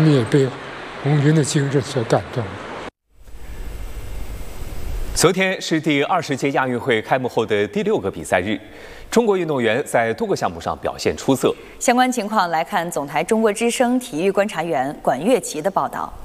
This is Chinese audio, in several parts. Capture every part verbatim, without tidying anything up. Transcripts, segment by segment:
们也被红军的精神所感动。 昨天是第二十届亚运会开幕后的第六个比赛日，中国运动员在多个项目上表现出色。 相关情况来看，总台中国之声体育观察员管乐琪的报道。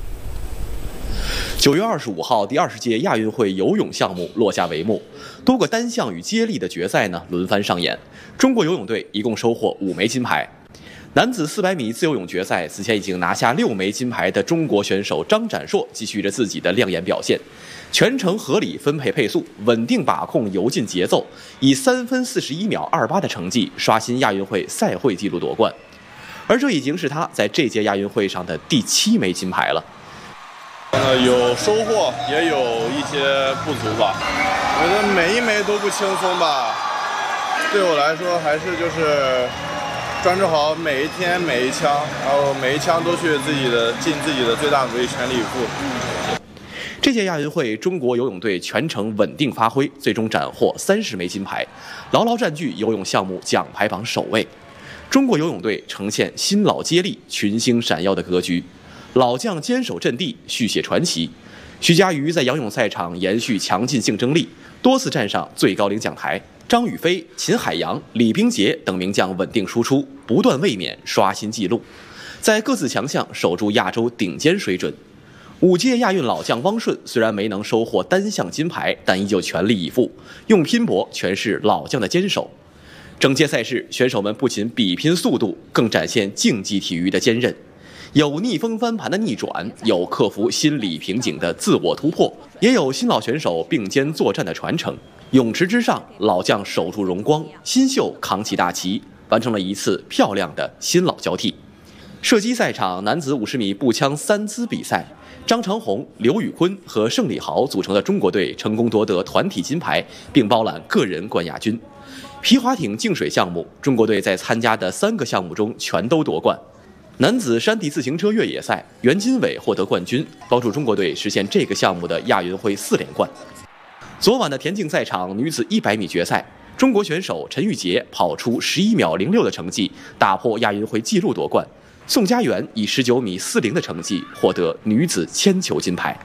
九月二十五号，第二十届亚运会游泳项目落下帷幕，多个单项与接力的决赛呢轮番上演。中国游泳队一共收获五枚金牌。男子四百米自由泳决赛，此前已经拿下六枚金牌的中国选手张展硕继续着自己的亮眼表现，全程合理分配配速，稳定把控游进节奏，以三分四十一秒二八的成绩刷新亚运会赛会纪录夺冠。而这已经是他在这届亚运会上的第七枚金牌了。 呃，有收获，也有一些不足吧。我觉得每一枚都不轻松吧。对我来说，还是就是专注好每一天每一枪，然后每一枪都去自己的尽自己的最大努力，全力以赴。 这届亚运会，中国游泳队全程稳定发挥，最终斩获三十枚金牌，牢牢占据游泳项目奖牌榜首位。中国游泳队呈现新老接力、群星闪耀的格局。老将坚守阵地，续写传奇。徐嘉余在仰泳赛场延续强劲竞争力，多次站上最高领奖台。张雨霏、秦海洋、李冰洁等名将稳定输出，不断卫冕，刷新纪录，在各自强项守住亚洲顶尖水准。五届亚运老将汪顺虽然没能收获单项金牌，但依旧全力以赴，用拼搏诠释老将的坚守。整届赛事，选手们不仅比拼速度，更展现竞技体育的坚韧。有逆风翻盘的逆转，有克服心理瓶颈的自我突破，也有新老选手并肩作战的传承。泳池之上，老将守住荣光，新秀扛起大旗，完成了一次漂亮的新老交替。射击赛场，男子五十米步枪三姿比赛，张长虹、刘宇坤和盛礼豪组成的中国队成功夺得团体金牌，并包揽个人冠亚军。皮划艇净水项目，中国队在参加的三个项目中全都夺冠。男子山地自行车越野赛，袁金伟获得冠军，帮助中国队实现这个项目的亚运会四连冠。昨晚的田径赛场，女子一百米决赛，中国选手陈玉洁跑出十一秒零六的成绩，打破亚运会纪录夺冠。宋佳媛以十九米四零的成绩获得女子铅球金牌。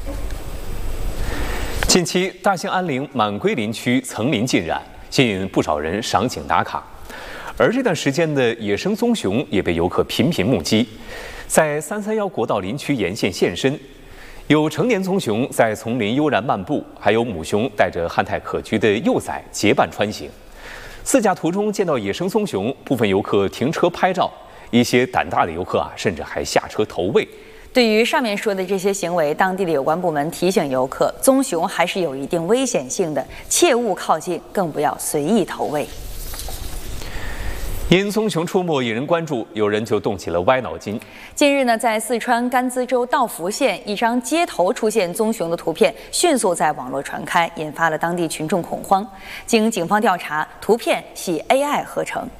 近期，大兴安岭满归林区层林尽染，吸引不少人赏景打卡。而这段时间的野生棕熊也被游客频频目击，在三三幺国道林区沿线现身。有成年棕熊在丛林悠然漫步，还有母熊带着憨态可掬的幼崽结伴穿行。自驾途中见到野生棕熊，部分游客停车拍照，一些胆大的游客啊，甚至还下车投喂。 对于上面说的这些行为，当地的有关部门提醒游客，棕熊还是有一定危险性的，切勿靠近，更不要随意投喂。 因棕熊出没引人关注，有人就动起了歪脑筋。 近日呢，在四川甘孜州道孚县，一张街头出现棕熊的图片迅速在网络传开，引发了当地群众恐慌。经警方调查，图片系 A I 合成。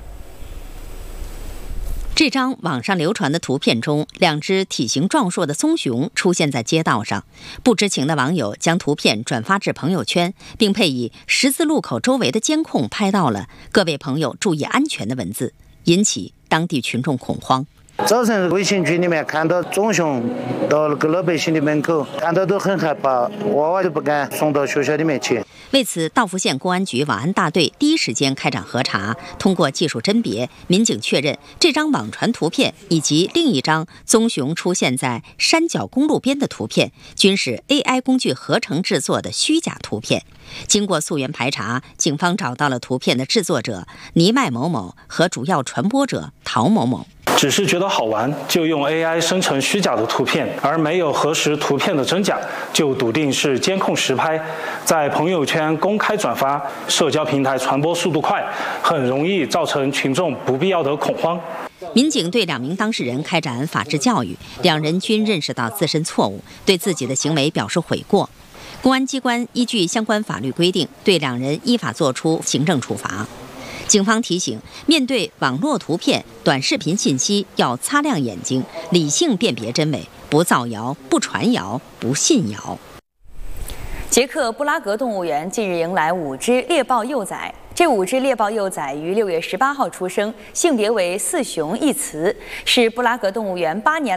这张网上流传的图片中，两只体型壮硕的棕熊出现在街道上。不知情的网友将图片转发至朋友圈，并配以十字路口周围的监控拍到了各位朋友注意安全的文字，引起当地群众恐慌。 早晨微信群里面看到棕熊到那个老百姓的门口，看到都很害怕，娃娃都不敢送到学校里面去。 为此，道孚县公安局网安大队第一时间开展核查，通过技术甄别，民警确认这张网传图片以及另一张棕熊出现在山脚公路边的图片，均是 A I 工具合成制作的虚假图片。经过溯源排查，警方找到了图片的制作者倪麦某某和主要传播者陶某某。 只是觉得好玩，就用 A I 生成虚假的图片，而没有核实图片的真假，就笃定是监控实拍，在朋友圈公开转发，社交平台传播速度快，很容易造成群众不必要的恐慌。 民警对两名当事人开展法治教育，两人均认识到自身错误，对自己的行为表示悔过。公安机关依据相关法律规定，对两人依法作出行政处罚。警方提醒，面对网络图片、短视频信息，要擦亮眼睛，理性辨别真伪，不造谣、不传谣、不信谣。 捷克布拉格动物园近日迎来五只猎豹幼崽，这五只猎豹幼崽于六月十八号出生，性别为四雄一雌，是布拉格动物园八年